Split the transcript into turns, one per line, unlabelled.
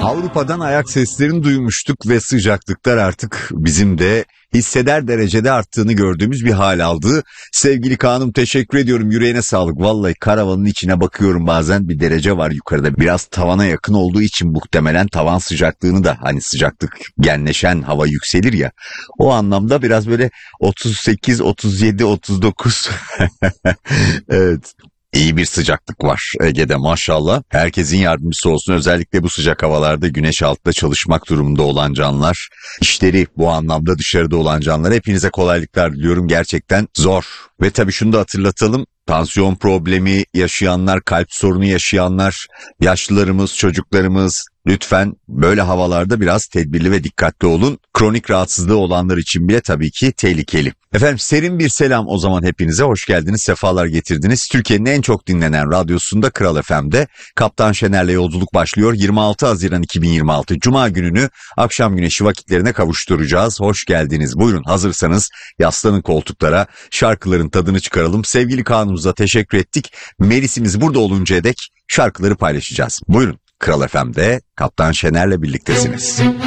Avrupa'dan ayak seslerini duymuştuk ve sıcaklıklar artık bizim de hisseder derecede arttığını gördüğümüz bir hal aldı. Sevgili Kaan'ım, teşekkür ediyorum, yüreğine sağlık. Vallahi karavanın içine bakıyorum, bazen bir derece var yukarıda. Biraz tavana yakın olduğu için muhtemelen tavan sıcaklığını da, hani sıcaklık genleşen hava yükselir ya. O anlamda biraz böyle 38, 37, 39 evet. İyi bir sıcaklık var Ege'de maşallah. Herkesin yardımcısı olsun. Özellikle bu sıcak havalarda güneş altında çalışmak durumunda olan canlar, işleri bu anlamda dışarıda olan canlar, hepinize kolaylıklar diliyorum. Gerçekten zor. Ve tabii şunu da hatırlatalım. Tansiyon problemi yaşayanlar, kalp sorunu yaşayanlar, yaşlılarımız, çocuklarımız, lütfen böyle havalarda biraz tedbirli ve dikkatli olun. Kronik rahatsızlığı olanlar için bile tabii ki tehlikeli. Efendim, serin bir selam o zaman hepinize. Hoş geldiniz, sefalar getirdiniz. Türkiye'nin en çok dinlenen radyosunda, Kral FM'de Kaptan Şener'le yolculuk başlıyor. 26 Haziran 2026 Cuma gününü akşam güneşi vakitlerine kavuşturacağız. Hoş geldiniz. Buyurun, hazırsanız yaslanın koltuklara, şarkıların tadını çıkaralım. Sevgili Kaan'ımıza teşekkür ettik. Melis'imiz burada oluncaya dek şarkıları paylaşacağız. Buyurun, Kral FM'de Kaptan Şener'le birliktesiniz.